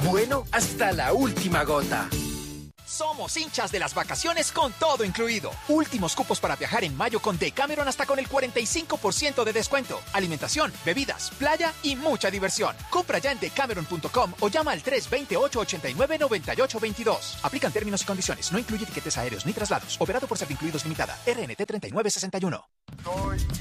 bueno hasta la última gota. Somos hinchas de las vacaciones con todo incluido. Últimos cupos para viajar en mayo con Decameron hasta con el 45% de descuento. Alimentación, bebidas, playa y mucha diversión. Compra ya en decameron.com o llama al 328-89-9822. Aplican términos y condiciones. No incluye tiquetes aéreos ni traslados. Operado por Servincluidos Limitada. RNT 3961.